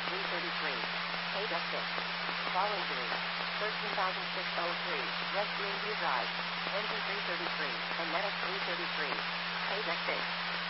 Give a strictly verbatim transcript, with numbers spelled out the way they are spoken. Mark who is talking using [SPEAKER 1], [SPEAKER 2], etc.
[SPEAKER 1] three thirty-three. Page of six. Following through. thirteen thousand six hundred three. West Greenview Drive. Engine three thirty-three. And Medic three thirty-three. Page of six.